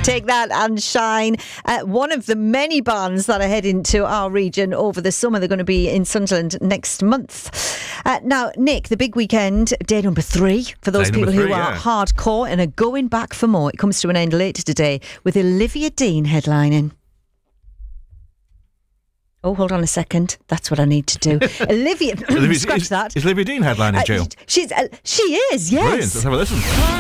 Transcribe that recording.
Take That and Shine. One of the many bands that are heading to our region over the summer. They're going to be in Sunderland next month. Now, Nick, the big weekend, day number 3 for those people who are hardcore and are going back for more. It comes to an end later today with Olivia Dean headlining. Oh, hold on a second. That's what I need to do. Olivia, scratch that. Is Olivia Dean headlining, Jill? She is, yes. Brilliant. Let's have a listen.